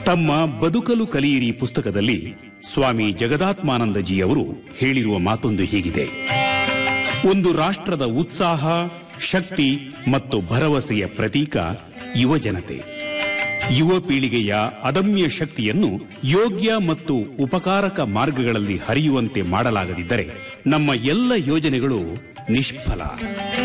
ತಮ್ಮ ಬದುಕಲು ಕಲಿಯಿರಿ ಪುಸ್ತಕದಲ್ಲಿ ಸ್ವಾಮಿ ಜಗದಾತ್ಮಾನಂದಜಿಯವರು ಹೇಳಿರುವ ಮಾತೊಂದು ಹೀಗಿದೆ: ಒಂದು ರಾಷ್ಟ್ರದ ಉತ್ಸಾಹ, ಶಕ್ತಿ ಮತ್ತು ಭರವಸೆಯ ಪ್ರತೀಕ ಯುವಜನತೆ. ಯುವ ಪೀಳಿಗೆಯ ಅದಮ್ಯ ಶಕ್ತಿಯನ್ನು ಯೋಗ್ಯ ಮತ್ತು ಉಪಕಾರಕ ಮಾರ್ಗಗಳಲ್ಲಿ ಹರಿಯುವಂತೆ ಮಾಡಲಾಗದಿದ್ದರೆ ನಮ್ಮ ಎಲ್ಲ ಯೋಜನೆಗಳು ನಿಷ್ಫಲ.